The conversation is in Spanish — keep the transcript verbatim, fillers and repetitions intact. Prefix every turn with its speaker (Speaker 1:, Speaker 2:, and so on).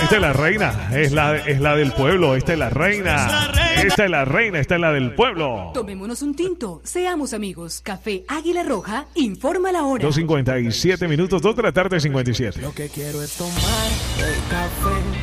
Speaker 1: Esta es la reina, es la, es la del pueblo. Esta es la reina. Esta es la reina, esta es la del pueblo.
Speaker 2: Tomémonos un tinto, seamos amigos. Café Águila Roja, informa la hora.
Speaker 1: dos cincuenta y siete minutos, dos de la tarde, cincuenta y siete.
Speaker 3: Lo que quiero es tomar el café.